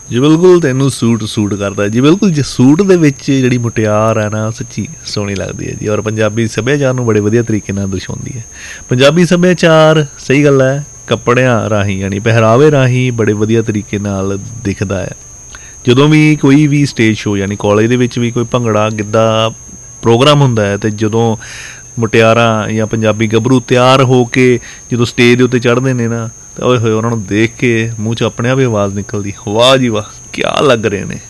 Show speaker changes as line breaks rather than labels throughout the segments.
ਜੀ ਬਿਲਕੁਲ, ਤੈਨੂੰ ਸੂਟ ਕਰਦਾ ਜੀ। ਬਿਲਕੁਲ ਜੀ, ਸੂਟ ਦੇ ਵਿੱਚ ਜਿਹੜੀ ਮੁਟਿਆਰ ਹੈ ਨਾ, ਸੱਚੀ ਸੋਹਣੀ ਲੱਗਦੀ ਹੈ ਜੀ, ਔਰ ਪੰਜਾਬੀ ਸੱਭਿਆਚਾਰ ਨੂੰ ਬੜੇ ਵਧੀਆ ਤਰੀਕੇ ਨਾਲ ਦਰਸਾਉਂਦੀ ਹੈ। ਪੰਜਾਬੀ ਸੱਭਿਆਚਾਰ, ਸਹੀ ਗੱਲ ਹੈ, ਕੱਪੜਿਆਂ ਰਾਹੀਂ ਯਾਨੀ ਪਹਿਰਾਵੇ ਰਾਹੀਂ ਬੜੇ ਵਧੀਆ ਤਰੀਕੇ ਨਾਲ ਦਿਖਦਾ ਹੈ। ਜਦੋਂ ਵੀ ਕੋਈ ਵੀ ਸਟੇਜ ਸ਼ੋ ਯਾਨੀ ਕਾਲਜ ਦੇ ਵਿੱਚ ਵੀ ਕੋਈ ਭੰਗੜਾ ਗਿੱਧਾ ਪ੍ਰੋਗਰਾਮ ਹੁੰਦਾ ਹੈ, ਅਤੇ ਜਦੋਂ ਮੁਟਿਆਰਾਂ ਜਾਂ ਪੰਜਾਬੀ ਗੱਭਰੂ ਤਿਆਰ ਹੋ ਕੇ ਜਦੋਂ ਸਟੇਜ ਦੇ ਉੱਤੇ ਚੜ੍ਹਦੇ ਨੇ ਨਾ, ਤਾਂ ਓਏ ਹੋਏ, ਉਹਨਾਂ ਨੂੰ ਦੇਖ ਕੇ ਮੂੰਹ 'ਚ ਆਪਣੇ ਆਪ ਹੀ ਆਵਾਜ਼ ਨਿਕਲਦੀ, ਵਾਹ ਜੀ ਵਾਹ, ਕਿਆ ਲੱਗ ਰਹੇ ਨੇ।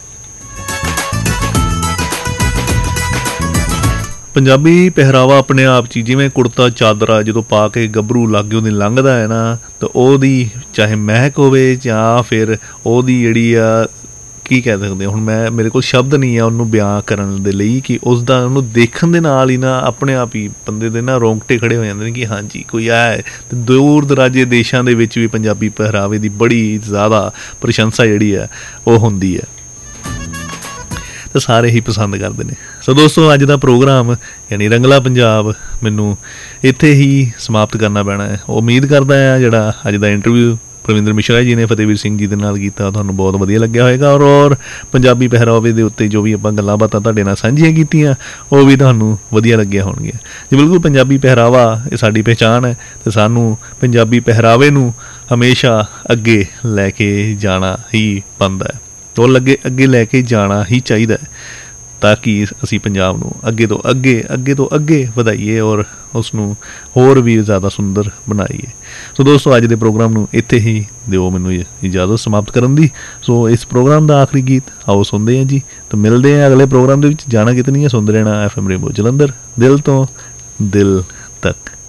ਪੰਜਾਬੀ ਪਹਿਰਾਵਾ ਆਪਣੇ ਆਪ 'ਚ, ਜਿਵੇਂ ਕੁੜਤਾ ਚਾਦਰਾ ਜਦੋਂ ਪਾ ਕੇ ਗੱਭਰੂ ਲਾਗੇ ਉਹਦੀ ਲੰਘਦਾ ਹੈ ਨਾ, ਤਾਂ ਉਹਦੀ ਚਾਹੇ ਮਹਿਕ ਹੋਵੇ ਜਾਂ ਫਿਰ ਉਹਦੀ ਜਿਹੜੀ ਆ, ਕੀ ਕਹਿ ਸਕਦੇ ਹੁਣ, ਮੇਰੇ ਕੋਲ ਸ਼ਬਦ ਨਹੀਂ ਆ ਉਹਨੂੰ ਬਿਆਨ ਕਰਨ ਦੇ ਲਈ, ਕਿ ਉਸਦਾ ਉਹਨੂੰ ਦੇਖਣ ਦੇ ਨਾਲ ਹੀ ਨਾ ਆਪਣੇ ਆਪ ਹੀ ਬੰਦੇ ਦੇ ਨਾ ਰੋਂਗਟੇ ਖੜੇ ਹੋ ਜਾਂਦੇ ਨੇ ਕਿ ਹਾਂਜੀ ਕੋਈ ਹੈ। ਅਤੇ ਦੂਰ ਦਰਾਜੇ ਦੇਸ਼ਾਂ ਦੇ ਵਿੱਚ ਵੀ ਪੰਜਾਬੀ ਪਹਿਰਾਵੇ ਦੀ ਬੜੀ ਜ਼ਿਆਦਾ ਪ੍ਰਸ਼ੰਸਾ ਜਿਹੜੀ ਹੈ ਉਹ ਹੁੰਦੀ ਹੈ, ਤਾਂ ਸਾਰੇ ਹੀ ਪਸੰਦ ਕਰਦੇ ਨੇ। ਸੋ ਦੋਸਤੋ, ਅੱਜ ਦਾ ਪ੍ਰੋਗਰਾਮ ਯਾਨੀ ਰੰਗਲਾ ਪੰਜਾਬ ਮੈਨੂੰ ਇੱਥੇ ਹੀ ਸਮਾਪਤ ਕਰਨਾ ਪੈਣਾ ਹੈ। ਉਮੀਦ ਕਰਦਾ ਹਾਂ ਜਿਹੜਾ ਅੱਜ ਦਾ ਇੰਟਰਵਿਊ ਪਰਵਿੰਦਰ ਮਿਸ਼ਰਾ ਜੀ ਨੇ ਫਤਿਹਵੀਰ ਸਿੰਘ ਜੀ ਦੇ ਨਾਲ ਕੀਤਾ, ਤੁਹਾਨੂੰ ਬਹੁਤ ਵਧੀਆ ਲੱਗਿਆ ਹੋਏਗਾ, ਔਰ ਪੰਜਾਬੀ ਪਹਿਰਾਵੇ ਦੇ ਉੱਤੇ ਜੋ ਵੀ ਆਪਾਂ ਗੱਲਾਂ ਬਾਤਾਂ ਤੁਹਾਡੇ ਨਾਲ ਸਾਂਝੀਆਂ ਕੀਤੀਆਂ ਉਹ ਵੀ ਤੁਹਾਨੂੰ ਵਧੀਆ ਲੱਗੀਆਂ ਹੋਣਗੀਆਂ ਜੀ। ਬਿਲਕੁਲ, ਪੰਜਾਬੀ ਪਹਿਰਾਵਾ ਇਹ ਸਾਡੀ ਪਹਿਚਾਣ ਹੈ, ਅਤੇ ਸਾਨੂੰ ਪੰਜਾਬੀ ਪਹਿਰਾਵੇ ਨੂੰ ਹਮੇਸ਼ਾ ਅੱਗੇ ਲੈ ਕੇ ਜਾਣਾ ਹੀ ਬਣਦਾ ਹੈ, ਉਹ ਅੱਗੇ ਲੈ ਕੇ ਜਾਣਾ ਹੀ ਚਾਹੀਦਾ ਹੈ, ਤਾਂ ਕਿ ਅਸੀਂ ਪੰਜਾਬ ਨੂੰ ਅੱਗੇ ਤੋਂ ਅੱਗੇ ਵਧਾਈਏ ਔਰ ਉਸ ਨੂੰ ਹੋਰ ਵੀ ਜ਼ਿਆਦਾ ਸੁੰਦਰ ਬਣਾਈਏ। ਸੋ ਦੋਸਤੋ, ਅੱਜ ਦੇ ਪ੍ਰੋਗਰਾਮ ਨੂੰ ਇੱਥੇ ਹੀ ਦਿਓ ਮੈਨੂੰ ਇਜਾਜ਼ਤ ਸਮਾਪਤ ਕਰਨ ਦੀ। ਸੋ ਇਸ ਪ੍ਰੋਗਰਾਮ ਦਾ ਆਖਰੀ ਗੀਤ ਆਓ ਸੁਣਦੇ ਹਾਂ ਜੀ, ਤਾਂ ਮਿਲਦੇ ਹਾਂ ਅਗਲੇ ਪ੍ਰੋਗਰਾਮ ਦੇ ਵਿੱਚ। ਜਾਣਾ ਕਿਤੇ ਨਹੀਂ ਹੈ, ਸੁਣਦੇ ਰਹਿਣਾ FM ਰੇਨਬੋ ਜਲੰਧਰ, ਦਿਲ ਤੋਂ ਦਿਲ ਤੱਕ।